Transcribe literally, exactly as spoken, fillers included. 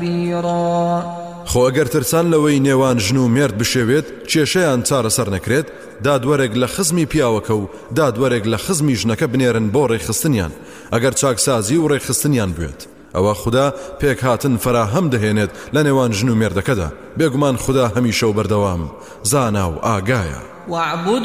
خۆ ئەگەر ترسان لەوەی نێوان ژن و مێرد بشێوێت کێشەیان چارەسەر نەکرێت دادوەرێک لە خزمی پیاوەکە و دادوەرێک لە خزمی ژنەکە بنێرن بۆ ڕێخستنیان ئەگەر چاکسازی و ڕێخستنیان بێت ئەوە خوددا پێک هاتن فراهەم دەهێنێت لە نێوان ژن و مێردەکەدا بێگومان خوددا هەمیشە و بەردەوام زانا و ئاگایە.